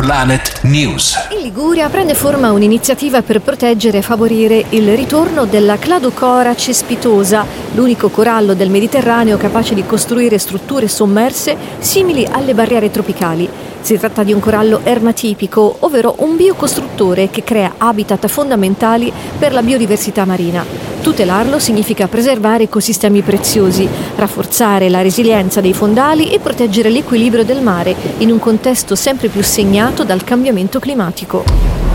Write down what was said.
Planet News. In Liguria prende forma un'iniziativa per proteggere e favorire il ritorno della Cladocora cespitosa, l'unico corallo del Mediterraneo capace di costruire strutture sommerse simili alle barriere tropicali. Si tratta di un corallo ermatipico, ovvero un biocostruttore che crea habitat fondamentali per la biodiversità marina. Tutelarlo significa preservare ecosistemi preziosi, rafforzare la resilienza dei fondali e proteggere l'equilibrio del mare in un contesto sempre più segnato dal cambiamento climatico.